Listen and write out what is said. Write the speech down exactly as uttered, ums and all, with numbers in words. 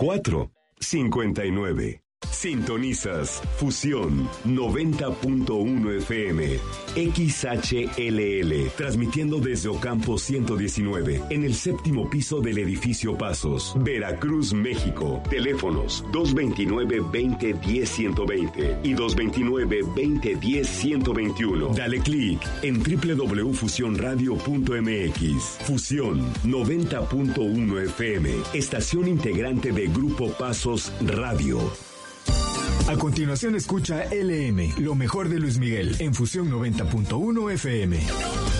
cuatro cincuenta y nueve. Sintonizas Fusión noventa punto uno F M, X H L L, transmitiendo desde Ocampo ciento diecinueve, en el séptimo piso del edificio Pasos, Veracruz, México. Teléfonos dos veintinueve, veinte, diez, ciento veinte y dos veintinueve, veinte, diez, ciento veintiuno. Dale clic en doble u doble u doble u punto fusión radio punto m x. Fusión noventa punto uno F M, estación integrante de Grupo Pasos Radio. A continuación escucha L M, lo mejor de Luis Miguel, en Fusión noventa punto uno F M.